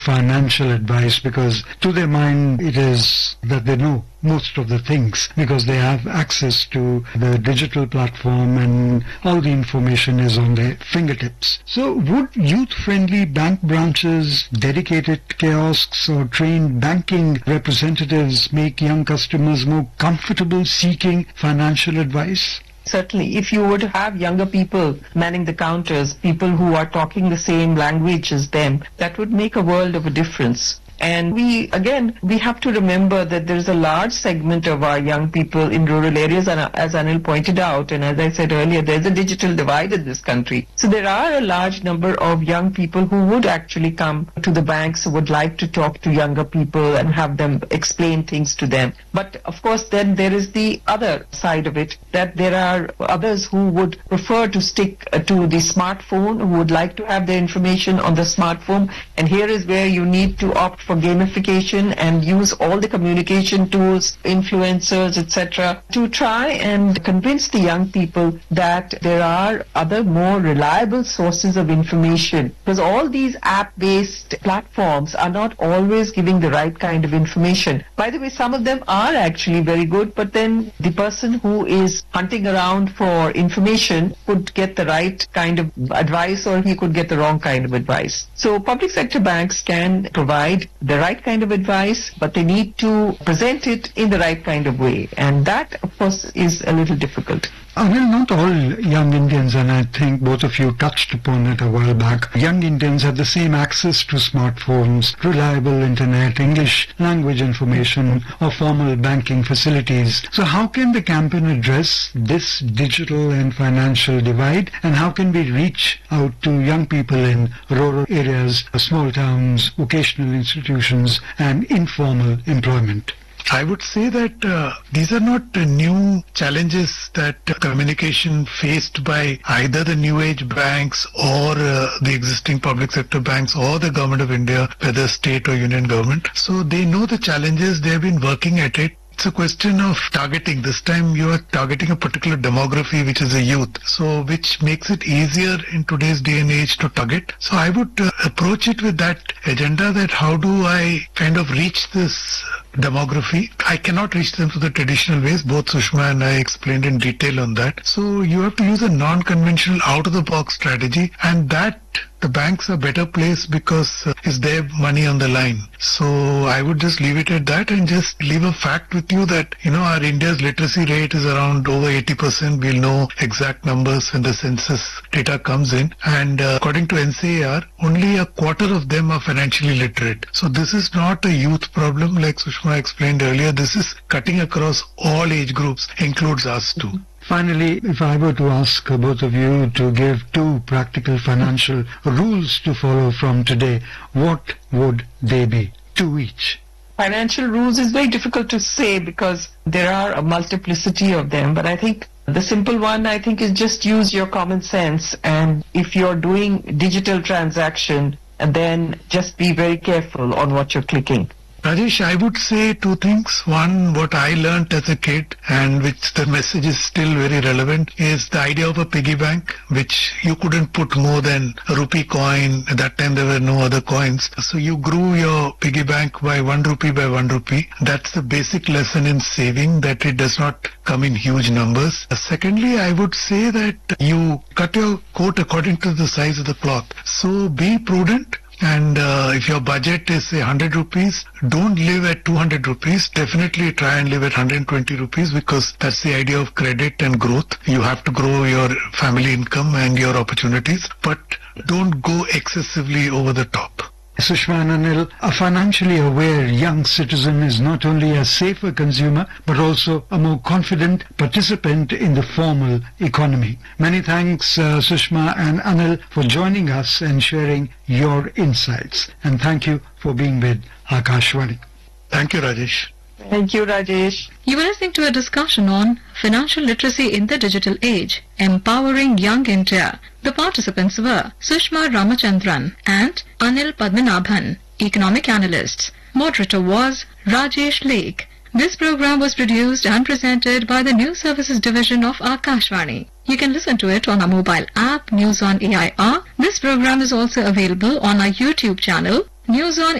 financial advice, because to their mind it is that they know most of the things because they have access to the digital platform and all the information is on their fingertips. So would youth-friendly bank branches, dedicated kiosks or trained banking representatives make young customers more comfortable seeking financial advice? Certainly, if you would have younger people manning the counters, people who are talking the same language as them, that would make a world of a difference. And we have to remember that there is a large segment of our young people in rural areas, and as Anil pointed out, and as I said earlier, there's a digital divide in this country. So there are a large number of young people who would actually come to the banks, who would like to talk to younger people and have them explain things to them. But of course, then there is the other side of it, that there are others who would prefer to stick to the smartphone, who would like to have their information on the smartphone. And here is where you need to opt for gamification and use all the communication tools, influencers, etc., to try and convince the young people that there are other more reliable sources of information. Because all these app-based platforms are not always giving the right kind of information. By the way, some of them are actually very good, but then the person who is hunting around for information could get the right kind of advice or he could get the wrong kind of advice. So public sector banks can provide the right kind of advice, but they need to present it in the right kind of way. And that, of course, is a little difficult. Anil, not all young Indians, and I think both of you touched upon it a while back, young Indians have the same access to smartphones, reliable internet, English language information, or formal banking facilities. So how can the campaign address this digital and financial divide, and how can we reach out to young people in rural areas, small towns, vocational institutions, and informal employment? I would say that these are not new challenges that communication faced by either the new age banks or the existing public sector banks or the government of India, whether state or union government. So they know the challenges, they have been working at it. It's a question of targeting. This time you are targeting a particular demography, which is the youth. So which makes it easier in today's day and age to target. So I would approach it with that agenda, that how do I kind of reach this demography. I cannot reach them through the traditional ways. Both Sushma and I explained in detail on that. So you have to use a non-conventional out-of-the-box strategy, and that the banks are better placed because it's their money on the line. So I would just leave it at that and just leave a fact with you that, our India's literacy rate is around over 80%. We'll know exact numbers when the census data comes in. And according to NCAR, only a quarter of them are financially literate. So this is not a youth problem like Sushma explained earlier. This is cutting across all age groups, includes us too. Finally, if I were to ask both of you to give 2 practical financial rules to follow from today, what would they be? 2 each. Financial rules is very difficult to say because there are a multiplicity of them, but I think the simple one, is just use your common sense, and if you're doing digital transaction, then just be very careful on what you're clicking. Rajesh, I would say 2 things. One, what I learnt as a kid, and which the message is still very relevant, is the idea of a piggy bank, which you couldn't put more than a rupee coin. At that time, there were no other coins. So you grew your piggy bank by 1 rupee by 1 rupee. That's the basic lesson in saving, that it does not come in huge numbers. Secondly, I would say that you cut your coat according to the size of the cloth. So be prudent. And if your budget is say 100 rupees, don't live at 200 rupees. Definitely try and live at 120 rupees, because that's the idea of credit and growth. You have to grow your family income and your opportunities, but don't go excessively over the top. Sushma and Anil, a financially aware young citizen is not only a safer consumer, but also a more confident participant in the formal economy. Many thanks, Sushma and Anil, for joining us and sharing your insights. And thank you for being with Akashvani. Thank you, Rajesh. Thank you, Rajesh. You were listening to a discussion on financial literacy in the digital age, empowering young India. The participants were Sushma Ramachandran and Anil Padmanabhan, economic analysts. Moderator was Rajesh Lake. This program was produced and presented by the News Services Division of Akashvani. You can listen to it on our mobile app, News on AIR. This program is also available on our YouTube channel, News on